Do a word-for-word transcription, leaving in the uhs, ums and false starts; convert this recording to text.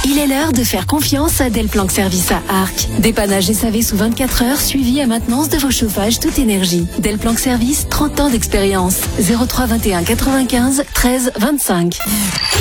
Il est l'heure de faire confiance à Delplanque Service à Arques. Dépannage S A V sous vingt-quatre heures, suivi à maintenance de vos chauffages toute énergie. Delplanque Service, trente ans d'expérience. zéro trois vingt et un quatre-vingt-quinze treize vingt-cinq.